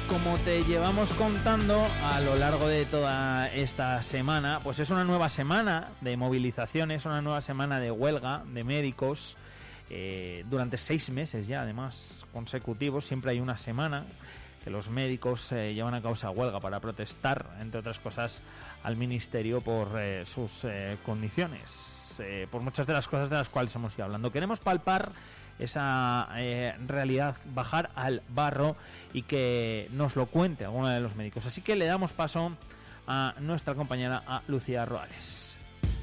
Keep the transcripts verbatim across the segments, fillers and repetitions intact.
como te llevamos contando a lo largo de toda esta semana, pues es una nueva semana de movilizaciones, una nueva semana de huelga de médicos, eh, durante seis meses ya, además, consecutivos. Siempre hay una semana que los médicos eh, llevan a cabo esa huelga para protestar, entre otras cosas, al Ministerio por eh, sus eh, condiciones, eh, por muchas de las cosas de las cuales hemos ido hablando. Queremos palpar esa eh, realidad, bajar al barro y que nos lo cuente alguno de los médicos. Así que le damos paso a nuestra compañera, a Lucía Roales.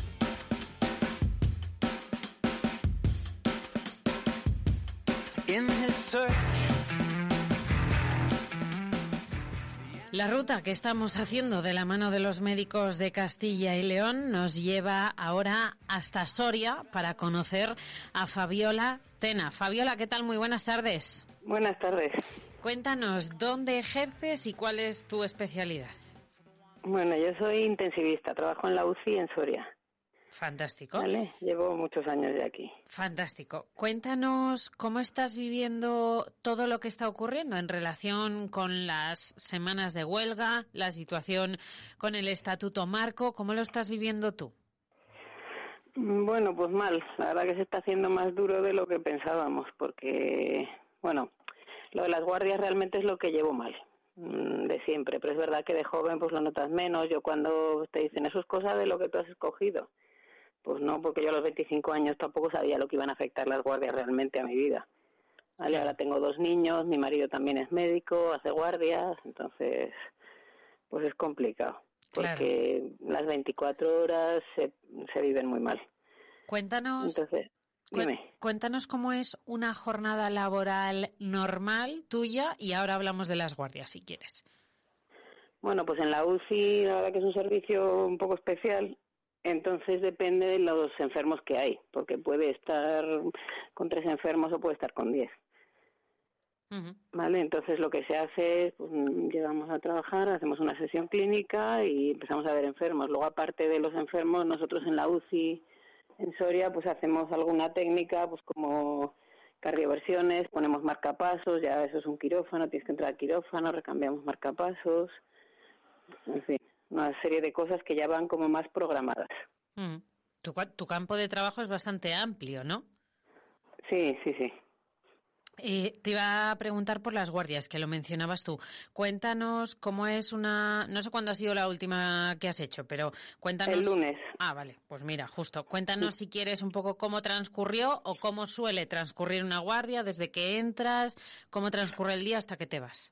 La ruta que estamos haciendo de la mano de los médicos de Castilla y León nos lleva ahora hasta Soria para conocer a Fabiola Tena. Fabiola, ¿qué tal? Muy buenas tardes. Buenas tardes. Cuéntanos, ¿dónde ejerces y cuál es tu especialidad? Bueno, yo soy intensivista, trabajo en la U C I en Soria. Fantástico. Vale, llevo muchos años de aquí. Fantástico. Cuéntanos cómo estás viviendo todo lo que está ocurriendo en relación con las semanas de huelga, la situación con el Estatuto Marco. ¿Cómo lo estás viviendo tú? Bueno, pues mal. La verdad que se está haciendo más duro de lo que pensábamos, porque, bueno, lo de las guardias realmente es lo que llevo mal, de siempre. Pero es verdad que de joven pues lo notas menos. Yo cuando te dicen eso es cosa de lo que tú has escogido, pues no, porque yo a los veinticinco años tampoco sabía lo que iban a afectar las guardias realmente a mi vida. Vale, ahora tengo dos niños, mi marido también es médico, hace guardias, entonces pues es complicado, porque claro, las veinticuatro horas se, se viven muy mal. Cuéntanos, entonces, dime. Cuéntanos cómo es una jornada laboral normal tuya y ahora hablamos de las guardias, si quieres. Bueno, pues en la U C I la verdad que es un servicio un poco especial. Entonces depende de los enfermos que hay, porque puede estar con tres enfermos o puede estar con diez. Uh-huh. Vale, entonces lo que se hace es, pues, llegamos a trabajar, hacemos una sesión clínica y empezamos a ver enfermos. Luego, aparte de los enfermos, nosotros en la U C I, en Soria, pues hacemos alguna técnica, pues como cardioversiones, ponemos marcapasos, ya eso es un quirófano, tienes que entrar al quirófano, recambiamos marcapasos, en fin. Una serie de cosas que ya van como más programadas. Mm. Tu, tu campo de trabajo es bastante amplio, ¿no? Sí, sí, sí. Eh, te iba a preguntar por las guardias, que lo mencionabas tú. Cuéntanos cómo es una... No sé cuándo ha sido la última que has hecho, pero cuéntanos... El lunes. Ah, vale, pues mira, justo. Cuéntanos sí. Si quieres un poco cómo transcurrió o cómo suele transcurrir una guardia desde que entras, cómo transcurre el día hasta que te vas.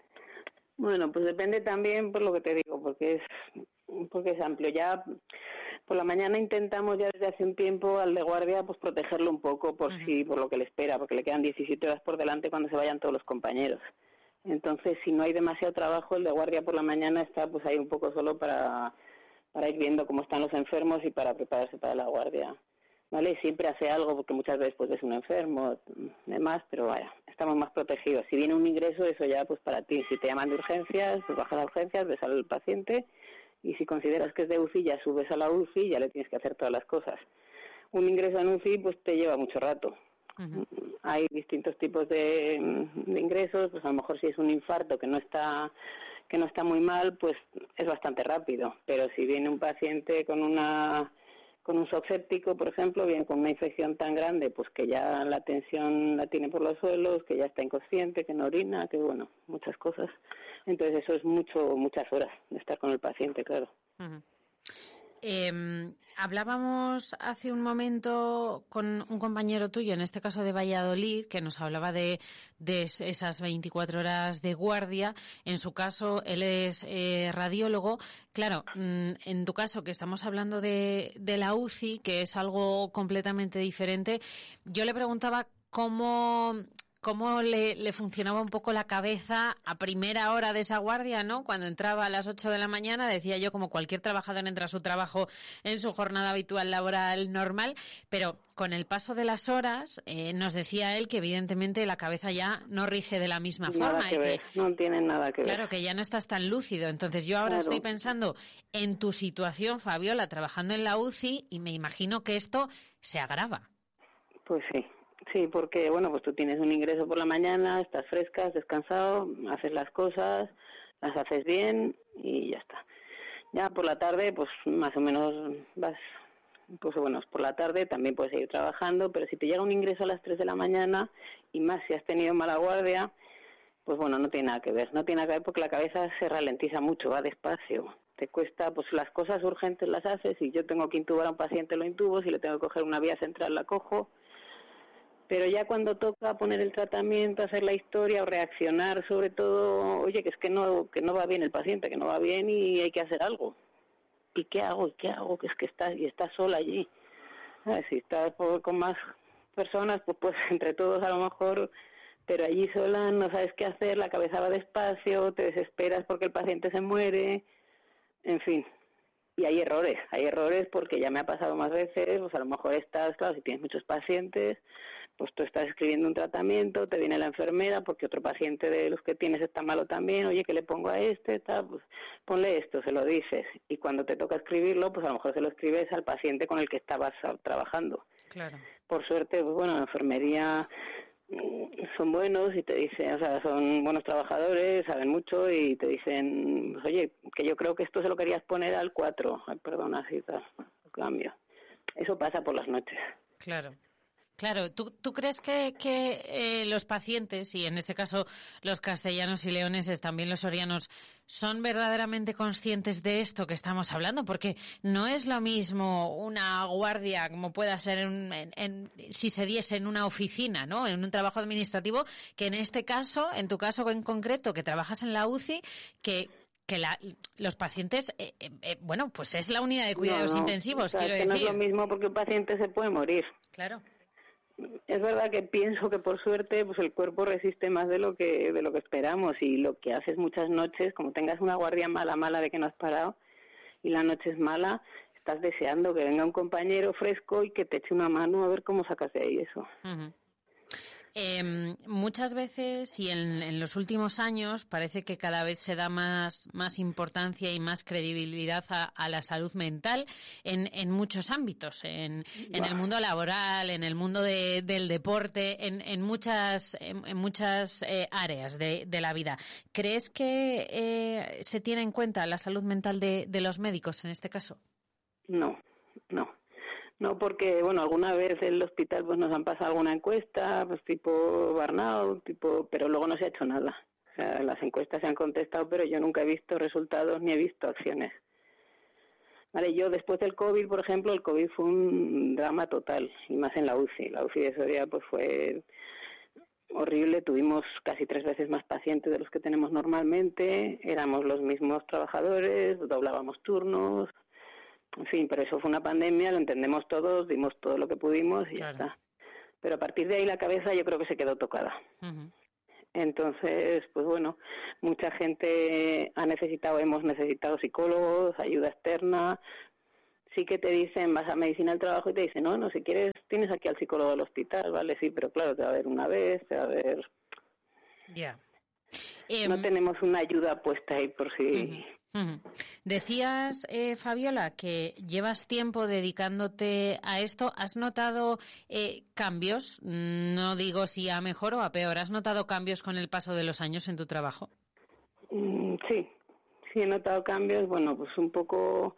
Bueno, pues depende también por lo que te digo, porque es porque es amplio. Ya por la mañana intentamos ya desde hace un tiempo al de guardia pues protegerlo un poco por uh-huh. si por lo que le espera, porque le quedan diecisiete horas por delante cuando se vayan todos los compañeros. Entonces, si no hay demasiado trabajo, el de guardia por la mañana está pues ahí un poco solo para para ir viendo cómo están los enfermos y para prepararse para la guardia. ¿Vale? Siempre hace algo porque muchas veces pues ves un enfermo, demás, pero vaya, estamos más protegidos. Si viene un ingreso, eso ya pues para ti. Si te llaman de urgencias, pues bajas a urgencias, ves al paciente y si consideras que es de U C I, ya subes a la U C I y ya le tienes que hacer todas las cosas. Un ingreso en U C I pues te lleva mucho rato. Uh-huh. Hay distintos tipos de, de ingresos, pues a lo mejor si es un infarto que no está que no está muy mal, pues es bastante rápido. Pero si viene un paciente con una con un shock séptico, por ejemplo, bien con una infección tan grande, pues que ya la tensión la tiene por los suelos, que ya está inconsciente, que no orina, que bueno, muchas cosas. Entonces eso es mucho, muchas horas de estar con el paciente, claro. Uh-huh. Eh, hablábamos hace un momento con un compañero tuyo, en este caso de Valladolid, que nos hablaba de, de esas veinticuatro horas de guardia. En su caso, él es eh, radiólogo. Claro, en tu caso, que estamos hablando de, de la U C I, que es algo completamente diferente, yo le preguntaba cómo... cómo le, le funcionaba un poco la cabeza a primera hora de esa guardia, ¿no? Cuando entraba a las ocho de la mañana, decía yo, como cualquier trabajador entra a su trabajo en su jornada habitual laboral normal, pero con el paso de las horas, eh, nos decía él que evidentemente la cabeza ya no rige de la misma nada forma. Que y ver, que, no tiene nada que claro, ver. Claro, que ya no estás tan lúcido. Entonces yo ahora claro. estoy pensando en tu situación, Fabiola, trabajando en la U C I, y me imagino que esto se agrava. Pues sí. Sí, porque, bueno, pues tú tienes un ingreso por la mañana, estás fresca, has descansado, haces las cosas, las haces bien y ya está. Ya por la tarde, pues más o menos vas, pues bueno, por la tarde también puedes seguir trabajando, pero si te llega un ingreso a las tres de la mañana, y más si has tenido mala guardia, pues bueno, no tiene nada que ver. No tiene nada que ver porque la cabeza se ralentiza mucho, va despacio. Te cuesta, pues las cosas urgentes las haces, si yo tengo que intubar a un paciente lo intubo, si le tengo que coger una vía central la cojo, pero ya cuando toca poner el tratamiento, hacer la historia o reaccionar sobre todo, oye, que es que no que no va bien el paciente, que no va bien y hay que hacer algo. ¿Y qué hago? ¿Y qué hago? Que es que estás y estás sola allí. ¿Sabes? Si estás por, con más personas, pues pues entre todos a lo mejor, pero allí sola no sabes qué hacer, la cabeza va despacio, te desesperas porque el paciente se muere, en fin. Y hay errores, hay errores porque ya me ha pasado más veces, pues a lo mejor estás, claro, si tienes muchos pacientes, pues tú estás escribiendo un tratamiento, te viene la enfermera porque otro paciente de los que tienes está malo también, oye, ¿qué le pongo a este? Está, pues ponle esto, se lo dices. Y cuando te toca escribirlo, pues a lo mejor se lo escribes al paciente con el que estabas trabajando. Claro. Por suerte, pues bueno, la enfermería son buenos y te dicen, o sea, son buenos trabajadores, saben mucho y te dicen, pues, oye, que yo creo que esto se lo querías poner al cuatro, ay, perdona, así tal, cambio. Eso pasa por las noches. Claro. Claro, ¿tú, tú crees que, que eh, los pacientes, y en este caso los castellanos y leoneses, también los sorianos, son verdaderamente conscientes de esto que estamos hablando? Porque no es lo mismo una guardia como pueda ser en, en, en, si se diese en una oficina, ¿no? En un trabajo administrativo, que en este caso, en tu caso en concreto, que trabajas en la U C I, que que la, los pacientes, eh, eh, bueno, pues es la unidad de cuidados no, no, intensivos, o sea, quiero que decir. No es lo mismo porque un paciente se puede morir. Claro. Es verdad que pienso que por suerte pues el cuerpo resiste más de lo que de lo que esperamos y lo que haces muchas noches, como tengas una guardia mala, mala de que no has parado y la noche es mala, estás deseando que venga un compañero fresco y que te eche una mano a ver cómo sacas de ahí eso. Uh-huh. Eh, muchas veces y en, en los últimos años parece que cada vez se da más, más importancia y más credibilidad a, a la salud mental en, en muchos ámbitos, en, en el mundo laboral, en el mundo de, del deporte, en, en muchas, en, en muchas eh, áreas de, de la vida. ¿Crees que eh, se tiene en cuenta la salud mental de, de los médicos en este caso? No, no. No, porque, bueno, alguna vez en el hospital pues nos han pasado alguna encuesta, pues tipo burnout, tipo, pero luego no se ha hecho nada. O sea, las encuestas se han contestado, pero yo nunca he visto resultados ni he visto acciones. Vale, yo después del COVID, por ejemplo, el COVID fue un drama total, y más en la U C I. La U C I de Soria pues fue horrible, tuvimos casi tres veces más pacientes de los que tenemos normalmente, éramos los mismos trabajadores, doblábamos turnos. En fin, pero eso fue una pandemia, lo entendemos todos, dimos todo lo que pudimos y claro. Ya está. Pero a partir de ahí la cabeza yo creo que se quedó tocada. Uh-huh. Entonces, pues bueno, mucha gente ha necesitado, hemos necesitado psicólogos, ayuda externa. Sí que te dicen, vas a medicina del trabajo y te dicen, no, no, si quieres tienes aquí al psicólogo del hospital, ¿vale? Sí, pero claro, te va a ver una vez, te va a ver... Ya. Yeah. No um... tenemos una ayuda puesta ahí por si... Uh-huh. Uh-huh. Decías, eh, Fabiola, que llevas tiempo dedicándote a esto. ¿Has notado eh, cambios? No digo si a mejor o a peor. ¿Has notado cambios con el paso de los años en tu trabajo? Mm, sí, sí he notado cambios. Bueno, pues un poco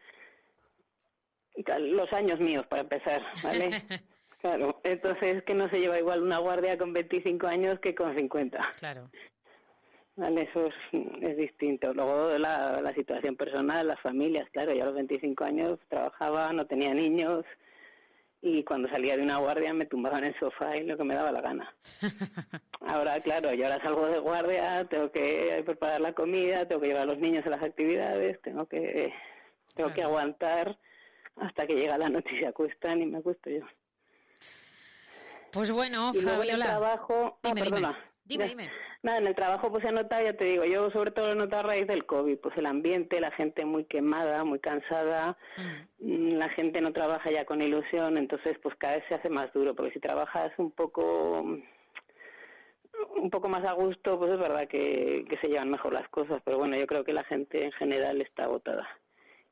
los años míos para empezar, ¿vale? Claro, entonces que no se lleva igual una guardia con veinticinco años que con cincuenta. Claro. Vale, eso es, es distinto. Luego la, la situación personal, las familias, claro, yo a los veinticinco años trabajaba, no tenía niños y cuando salía de una guardia me tumbaba en el sofá y lo que me daba la gana. Ahora, claro, yo ahora salgo de guardia, tengo que preparar la comida, tengo que llevar a los niños a las actividades, tengo que tengo claro. que aguantar hasta que llega la noche y se acuestan y me acuesto yo. Pues bueno, y Fabiola. Luego en el trabajo... Dime, ah, perdona. dime. Dime, dime. Nada, en el trabajo pues se ha notado, ya te digo, yo sobre todo lo he notado a raíz del COVID, pues el ambiente, la gente muy quemada, muy cansada, mm. la gente no trabaja ya con ilusión, entonces pues cada vez se hace más duro, porque si trabajas un poco un poco más a gusto, pues es verdad que, que se llevan mejor las cosas, pero bueno, yo creo que la gente en general está agotada.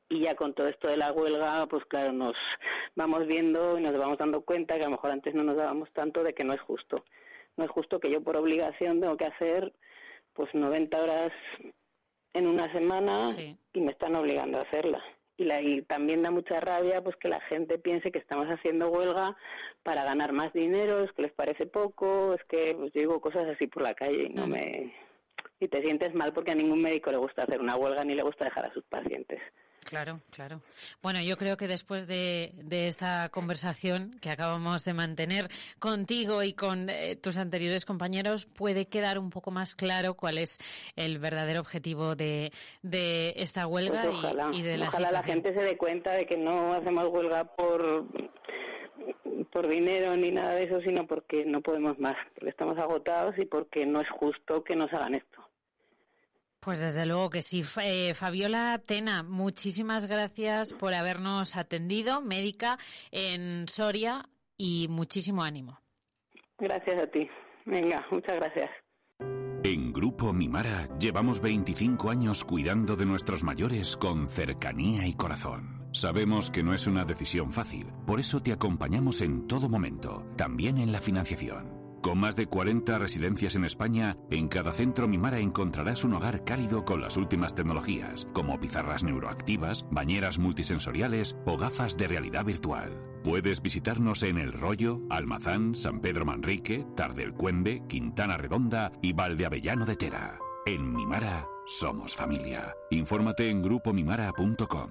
y ya con todo esto de la huelga, pues claro, nos vamos viendo y nos vamos dando cuenta que a lo mejor antes no nos dábamos tanto de que no es justo. No es justo que yo por obligación tengo que hacer pues noventa horas en una semana, sí, y me están obligando a hacerla. Y, la, y también da mucha rabia pues que la gente piense que estamos haciendo huelga para ganar más dinero, es que les parece poco, es que pues, yo digo cosas así por la calle y no me... Y te sientes mal porque a ningún médico le gusta hacer una huelga ni le gusta dejar a sus pacientes. Claro, claro. Bueno, yo creo que después de, de esta conversación que acabamos de mantener contigo y con eh, tus anteriores compañeros, puede quedar un poco más claro cuál es el verdadero objetivo de, de esta huelga, pues ojalá, y, y de la ojalá situación. La gente se dé cuenta de que no hacemos huelga por por dinero ni nada de eso, sino porque no podemos más, porque estamos agotados y porque no es justo que nos hagan esto. Pues desde luego que sí. Eh, Fabiola Tena, muchísimas gracias por habernos atendido, médica en Soria, y muchísimo ánimo. Gracias a ti. Venga, muchas gracias. En Grupo Mimara llevamos veinticinco años cuidando de nuestros mayores con cercanía y corazón. Sabemos que no es una decisión fácil, por eso te acompañamos en todo momento, también en la financiación. Con más de cuarenta residencias en España, en cada centro Mimara encontrarás un hogar cálido con las últimas tecnologías, como pizarras neuroactivas, bañeras multisensoriales o gafas de realidad virtual. Puedes visitarnos en El Rollo, Almazán, San Pedro Manrique, Tardelcuende, Quintana Redonda y Valdeavellano de Tera. En Mimara somos familia. Infórmate en grupo mimara punto com.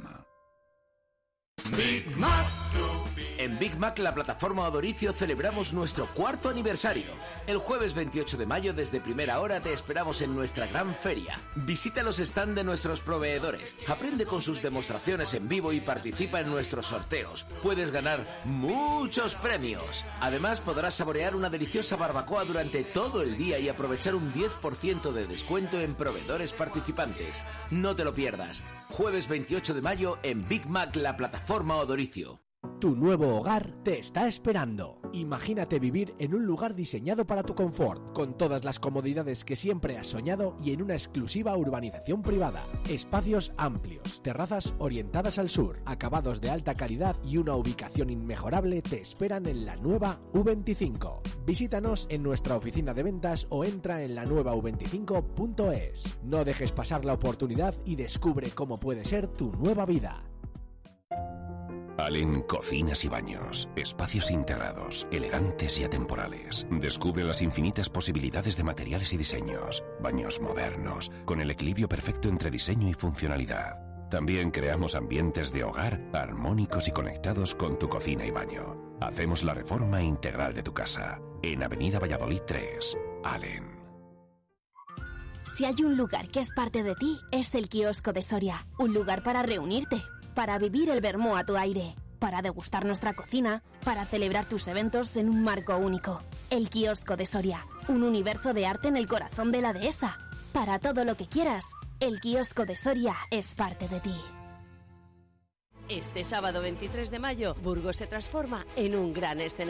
Big Mac. En Big Mac, la plataforma Odoricio, celebramos nuestro cuarto aniversario. El jueves veintiocho de mayo, desde primera hora, te esperamos en nuestra gran feria. Visita los stands de nuestros proveedores, aprende con sus demostraciones en vivo y participa en nuestros sorteos. Puedes ganar muchos premios. Además, podrás saborear una deliciosa barbacoa durante todo el día y aprovechar un diez por ciento de descuento en proveedores participantes. No te lo pierdas. Jueves veintiocho de mayo en Big Mac, la plataforma Odoricio. Tu nuevo hogar te está esperando. Imagínate vivir en un lugar diseñado para tu confort, con todas las comodidades que siempre has soñado y en una exclusiva urbanización privada. Espacios amplios, terrazas orientadas al sur, acabados de alta calidad y una ubicación inmejorable te esperan en la nueva U veinticinco. Visítanos en nuestra oficina de ventas o entra en la nueva u veinticinco punto es. No dejes pasar la oportunidad y descubre cómo puede ser tu nueva vida. Allen Cocinas y Baños. Espacios integrados, elegantes y atemporales. Descubre las infinitas posibilidades de materiales y diseños. Baños modernos, con el equilibrio perfecto entre diseño y funcionalidad. También creamos ambientes de hogar armónicos y conectados con tu cocina y baño. Hacemos la reforma integral de tu casa. En Avenida Valladolid tres, Allen. Si hay un lugar que es parte de ti, es el Kiosco de Soria. Un lugar para reunirte, para vivir el vermú a tu aire, para degustar nuestra cocina, para celebrar tus eventos en un marco único. El Kiosco de Soria, un universo de arte en el corazón de la dehesa. Para todo lo que quieras, el Kiosco de Soria es parte de ti. Este sábado veintitrés de mayo, Burgos se transforma en un gran escenario.